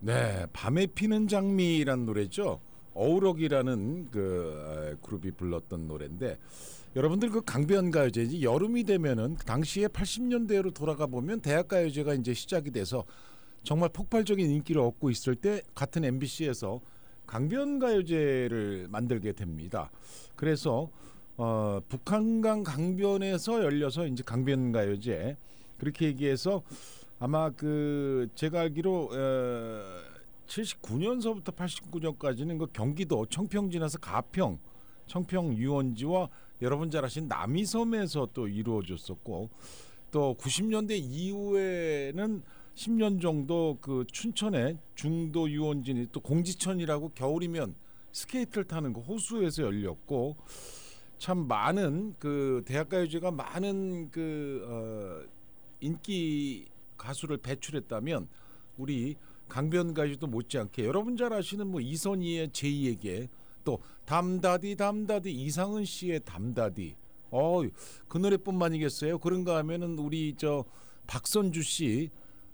네, 밤에 피는 장미라는 노래죠. 어우럭이라는 그 그룹이 불렀던 노래인데 여러분들 그 강변가요제 이제 여름이 되면은 당시에 80년대로 돌아가 보면 대학가요제가 이제 시작이 돼서 정말 폭발적인 인기를 얻고 있을 때 같은 MBC에서 강변가요제를 만들게 됩니다. 그래서 북한강 강변에서 열려서 이제 강변가요제 그렇게 얘기해서 아마 그 제가 알기로 79년서부터 89년까지는 그 경기도 청평 지나서 가평, 청평 유원지와 여러분 잘 아신 남이섬에서 또 이루어졌었고 또 90년대 이후에는 10년 정도 그 춘천의 중도 유원지니 또 공지천이라고 겨울이면 스케이트를 타는 그 호수에서 열렸고 참 많은 그 대학가요제가 많은 그 인기 가수를 배출했다면 우리 강변가요제도 못지않게 여러분 잘 아시는 뭐 이선희의 제2에게 또 담다디 이상은 씨의 담다디 그 노래뿐만이겠어요. 그런가 하면은 우리 저 박선주 씨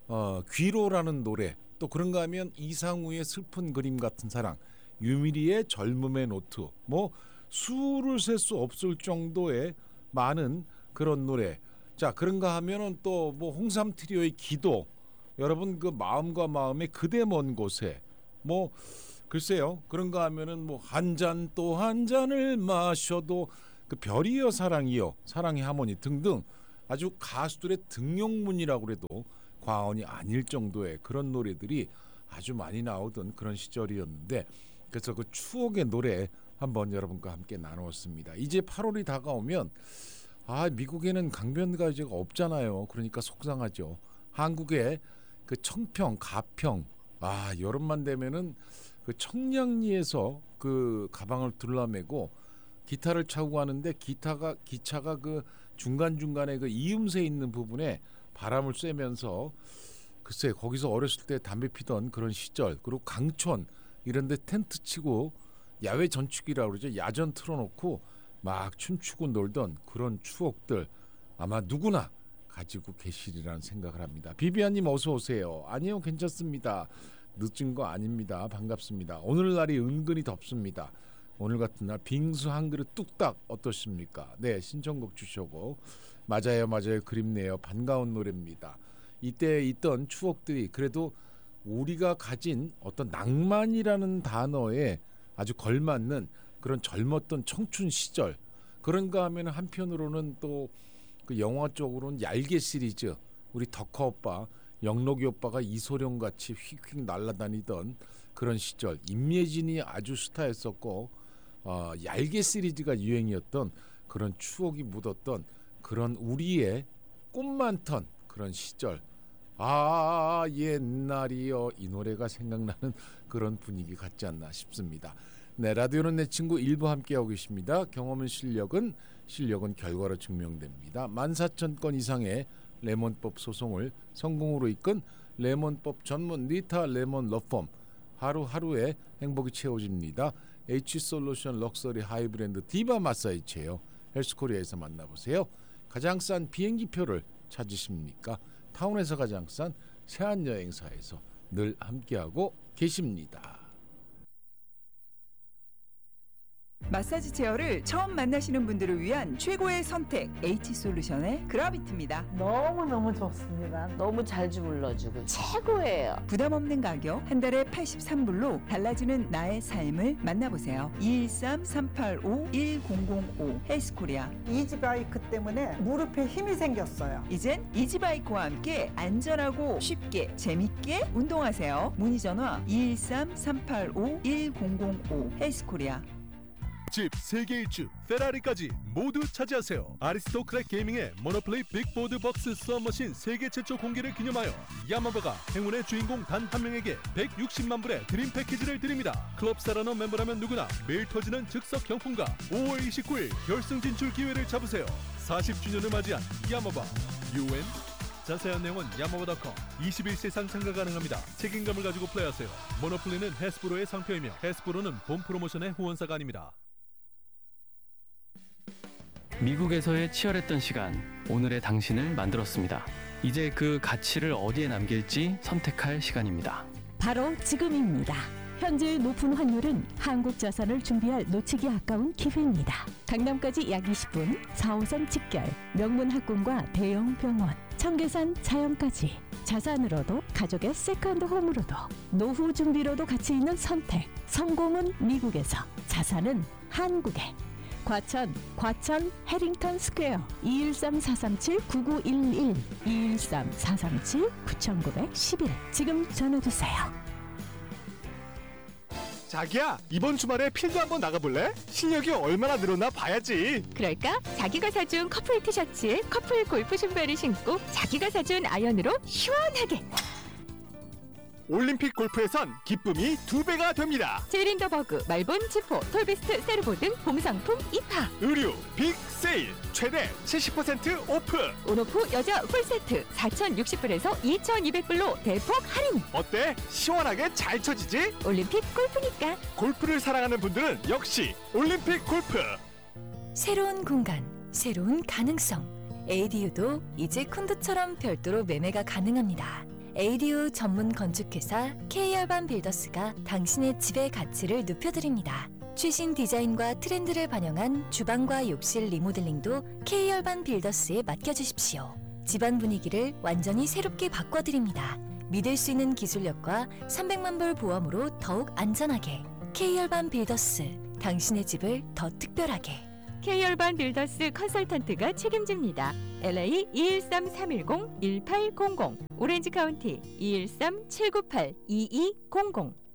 귀로라는 노래 또 그런가 하면 이상우의 슬픈 그림 같은 사랑 유미리의 젊음의 노트 뭐 수를 셀 수 없을 정도의 많은 그런 노래 자 그런가 하면은 또 뭐 홍삼 트리오의 기도 여러분 그 마음과 마음의 그대 먼 곳에 뭐 글쎄요 그런가 하면은 뭐 한 잔 또 한 잔을 마셔도 그 별이여 사랑이여 사랑의 하모니 등등 아주 가수들의 등용문이라고 해도 과언이 아닐 정도의 그런 노래들이 아주 많이 나오던 그런 시절이었는데 그래서 그 추억의 노래 한번 여러분과 함께 나누었습니다. 이제 8월이 다가오면 미국에는 강변가요제가 없잖아요. 그러니까 속상하죠. 한국에 그 청평, 가평 여름만 되면은 그 청량리에서 그 가방을 둘러매고 기타를 차고 가는데 기차가 그 중간중간에 그 이음새 있는 부분에 바람을 쐬면서 글쎄 거기서 어렸을 때 담배 피던 그런 시절 그리고 강촌 이런 데 텐트 치고 야외 전축이라고 그러죠. 야전 틀어놓고 막 춤추고 놀던 그런 추억들 아마 누구나 가지고 계시리라는 생각을 합니다. 비비안님 어서 오세요. 아니요 괜찮습니다. 늦은 거 아닙니다. 반갑습니다. 오늘날이 은근히 덥습니다. 오늘 같은 날 빙수 한 그릇 뚝딱 어떠십니까? 네 신청곡 주셔고 맞아요 그립네요. 반가운 노래입니다. 이때 있던 추억들이 그래도 우리가 가진 어떤 낭만이라는 단어에 아주 걸맞는 그런 젊었던 청춘 시절 그런가 하면 한편으로는 또 그 영화 쪽으로는 얄개 시리즈 우리 덕화 오빠 영록이 오빠가 이소룡 같이 휙휙 날아다니던 그런 시절 임예진이 아주 스타였었고 얄개 시리즈가 유행이었던 그런 추억이 묻었던 그런 우리의 꿈 많던 그런 시절 옛날이여 이 노래가 생각나는 그런 분위기 같지 않나 싶습니다. 네, 라디오는 내 친구 일부 함께하고 계십니다. 경험은 실력은 결과로 증명됩니다. 14,000건 이상의 레몬법 소송을 성공으로 이끈 레몬법 전문 리타 레몬 러펌 하루하루에 행복이 채워집니다. H솔루션 럭셔리 하이브랜드 디바 마사지 체어 헬스코리아에서 만나보세요. 가장 싼 비행기표를 찾으십니까? 타운에서 가장 싼 세안여행사에서 늘 함께하고 계십니다. 마사지 체어를 처음 만나시는 분들을 위한 최고의 선택 H솔루션의 그라비트입니다. 너무너무 좋습니다. 너무 잘 주물러주고 최고예요. 부담 없는 가격 한 달에 83불로 달라지는 나의 삶을 만나보세요. 213-385-1005 헬스코리아. 이지바이크 때문에 무릎에 힘이 생겼어요. 이젠 이지바이크와 함께 안전하고 쉽게 재밌게 운동하세요. 문의 전화 213-385-1005 헬스코리아. 집, 세계 일주, 페라리까지 모두 차지하세요. 아리스토크랙 게이밍의 모노플레이 빅보드 박스 수압머신 세계 최초 공개를 기념하여 야마바가 행운의 주인공 단 한 명에게 160만 불의 드림 패키지를 드립니다. 클럽 사라너 멤버라면 누구나 매일 터지는 즉석 경품과 5월 29일 결승 진출 기회를 잡으세요. 40주년을 맞이한 야마바 UN 자세한 내용은 야마바.com 21세상 참가 가능합니다. 책임감을 가지고 플레이하세요. 모노플레이는 해스브로의 상표이며 해스브로는 본 프로모션의 후원사가 아닙니다. 미국에서의 치열했던 시간, 오늘의 당신을 만들었습니다. 이제 그 가치를 어디에 남길지 선택할 시간입니다. 바로 지금입니다. 현재 높은 환율은 한국자산을 준비할 놓치기 아까운 기회입니다. 강남까지 약 20분, 4호선 직결, 명문 학군과 대형 병원, 청계산 자연까지 자산으로도 가족의 세컨드 홈으로도 노후 준비로도 가치 있는 선택. 성공은 미국에서, 자산은 한국에. 과천 해링턴 스퀘어 213-437-9911 213-437-9911 지금 전화주세요. 자기야, 이번 주말에 필드 한번 나가볼래? 실력이 얼마나 늘었나 봐야지. 그럴까? 자기가 사준 커플 티셔츠에 커플 골프 신발을 신고 자기가 사준 아이언으로 시원하게. 올림픽 골프에선 기쁨이 2배가 됩니다. 제린더버그, 말본, 지포, 톨비스트, 세르보 등 봄상품 입하. 의류 빅 세일 최대 70% 오프. 온오프 여자 풀세트 4,060불에서 2,200불로 대폭 할인. 어때? 시원하게 잘 쳐지지? 올림픽 골프니까. 골프를 사랑하는 분들은 역시 올림픽 골프. 새로운 공간, 새로운 가능성. ADU도 이제 콘도처럼 별도로 매매가 가능합니다. ADU 전문 건축회사 K열반 빌더스가 당신의 집의 가치를 높여드립니다. 최신 디자인과 트렌드를 반영한 주방과 욕실 리모델링도 K열반 빌더스에 맡겨주십시오. 집안 분위기를 완전히 새롭게 바꿔드립니다. 믿을 수 있는 기술력과 300만 불 보험으로 더욱 안전하게. K열반 빌더스, 당신의 집을 더 특별하게. K열반 빌더스 컨설턴트가 책임집니다. LA 213-310-1800, 오렌지 카운티 213-798-2200.